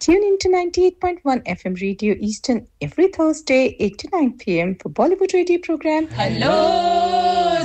Tune in to 98.1 FM Radio Eastern every Thursday, 8 to 9 p.m. for Bollywood radio program Hello,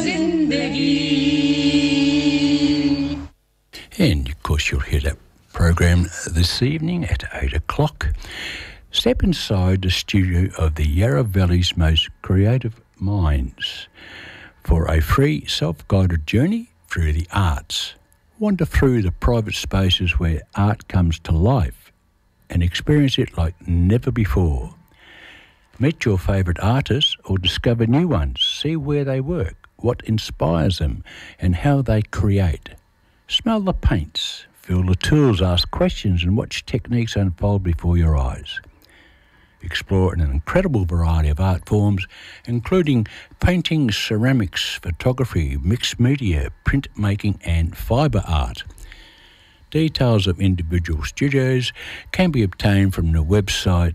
Zindagi. And of course, you'll hear that program this evening at 8 o'clock. Step inside the studio of the Yarra Valley's most creative minds for a free self-guided journey through the arts. Wander through the private spaces where art comes to life and experience it like never before. Meet your favourite artists or discover new ones. See where they work, what inspires them and how they create. Smell the paints, feel the tools, ask questions and watch techniques unfold before your eyes. Explore an incredible variety of art forms, including painting, ceramics, photography, mixed media, printmaking and fibre art. Details of individual studios can be obtained from the website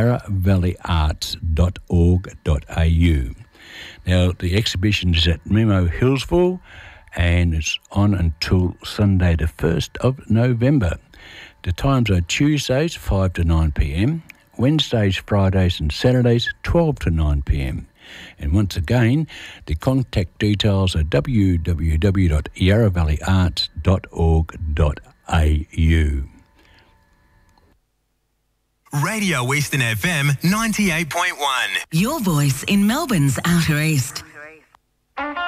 yarravalleyarts.org.au. Now, the exhibition is at Memo Hillsville and it's on until Sunday the 1st of November. The times are Tuesdays 5 to 9 p.m, Wednesdays, Fridays and Saturdays 12 to 9 p.m. And once again, the contact details are www.yarravalleyarts.org.au. Radio Eastern FM 98.1. Your voice in Melbourne's Outer East.